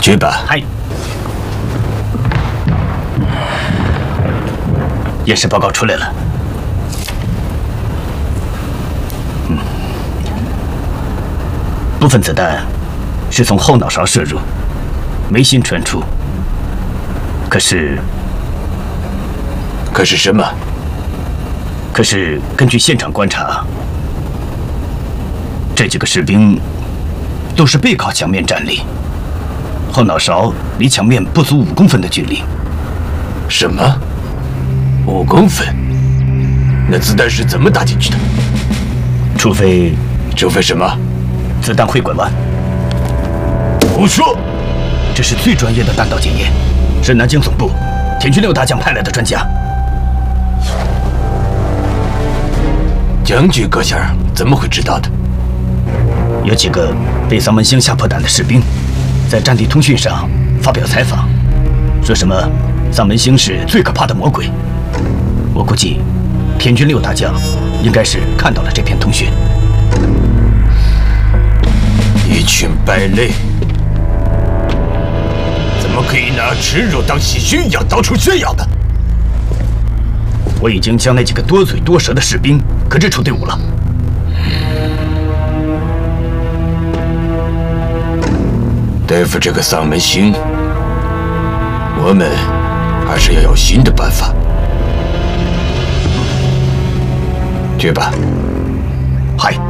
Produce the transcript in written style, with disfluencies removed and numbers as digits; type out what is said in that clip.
去吧。 嗨。验尸报告出来了。部分子弹是从后脑勺射入，眉心穿出。可是什么？ 可是根据现场观察，这几个士兵都是背靠墙面站立，后脑勺离墙面不足5公分的距离。 什么？5公分？那子弹是怎么打进去的？ 除非什么？ 子弹会拐弯。 胡说！ 这是最专业的弹道检验，是南京总部田军6大将派来的专家。 将军阁下怎么会知道的？ 有几个被丧门星吓破胆的士兵，在战地通讯上发表采访，说什么丧门星是最可怕的魔鬼。我估计田军6大将应该是看到了这篇通讯。 一群败类，怎么可以拿耻辱当喜讯一样到处炫耀的？ 我已经将那几个多嘴多舌的士兵革职出队伍了。 对付这个丧门星，我们还是要有新的办法。去吧。 嗨。